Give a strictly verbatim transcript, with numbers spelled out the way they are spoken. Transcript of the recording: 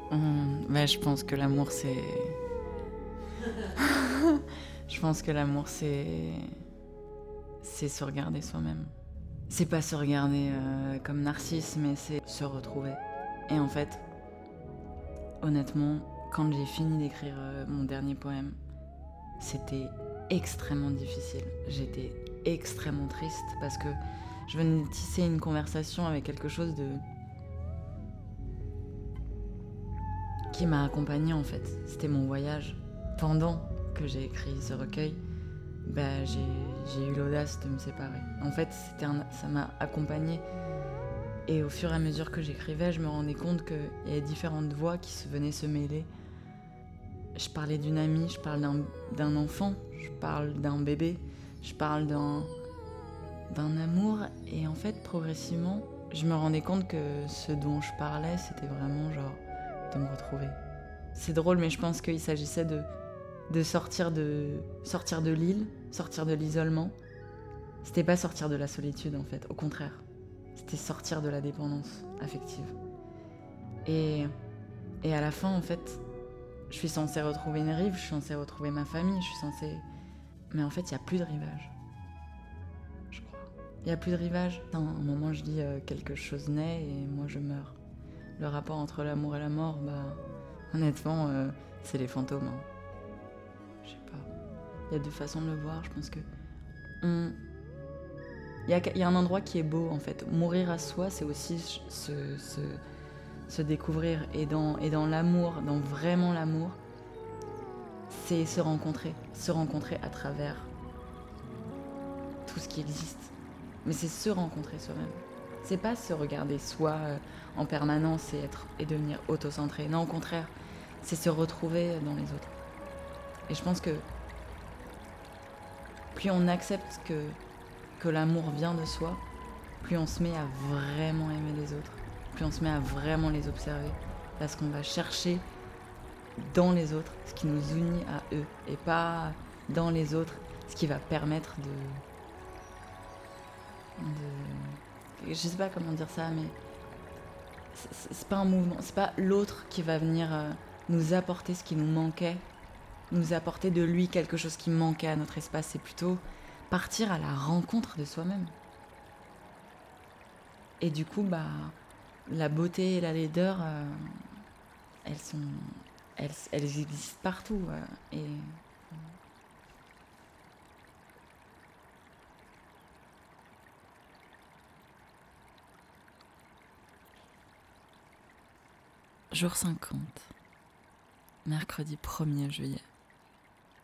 Hum, bah, je pense que l'amour, c'est... je pense que l'amour, c'est... c'est se regarder soi-même. C'est pas se regarder euh, comme narcisse, mais c'est se retrouver. Et en fait, honnêtement, quand j'ai fini d'écrire euh, mon dernier poème, c'était extrêmement difficile. J'étais extrêmement triste parce que je venais de tisser une conversation avec quelque chose de... qui m'a accompagnée en fait. C'était mon voyage. Pendant que j'ai écrit ce recueil, bah, j'ai, j'ai eu l'audace de me séparer. En fait, c'était un, ça m'a accompagnée. Et au fur et à mesure que j'écrivais, je me rendais compte qu'il y avait différentes voix qui se venaient se mêler. Je parlais d'une amie, je parle d'un, d'un enfant, je parle d'un bébé, je parle d'un, d'un amour. Et en fait, progressivement, je me rendais compte que ce dont je parlais, c'était vraiment genre de me retrouver. C'est drôle, mais je pense qu'il s'agissait de, de sortir de sortir de l'île, sortir de l'isolement. C'était pas sortir de la solitude en fait, au contraire. C'était sortir de la dépendance affective. Et, et à la fin, en fait, je suis censée retrouver une rive, je suis censée retrouver ma famille, je suis censée... Mais en fait, il n'y a plus de rivage. Je crois. Il n'y a plus de rivage. À un moment, je dis euh, quelque chose naît et moi, je meurs. Le rapport entre l'amour et la mort, bah... Honnêtement, euh, c'est les fantômes. Hein. Je sais pas. Il y a deux façons de le voir, je pense que... On... Il y a, il y a un endroit qui est beau, en fait. Mourir à soi, c'est aussi se... se se découvrir. Et dans, et dans l'amour, dans vraiment l'amour, c'est se rencontrer. Se rencontrer à travers tout ce qui existe. Mais c'est se rencontrer soi-même. C'est pas se regarder soi euh, en permanence et, être, et devenir auto-centré. Non, au contraire, c'est se retrouver dans les autres. Et je pense que plus on accepte que, que l'amour vient de soi, plus on se met à vraiment aimer les autres. Plus on se met à vraiment les observer. Parce qu'on va chercher dans les autres ce qui nous unit à eux et pas dans les autres ce qui va permettre de, de... je sais pas comment dire ça, mais c'est, c'est pas un mouvement, c'est pas l'autre qui va venir euh, nous apporter ce qui nous manquait, nous apporter de lui quelque chose qui manquait à notre espace. C'est plutôt partir à la rencontre de soi-même. Et du coup, bah, la beauté et la laideur, euh, elles sont, elles, elles existent partout. Euh, et Jour cinquante, mercredi premier juillet.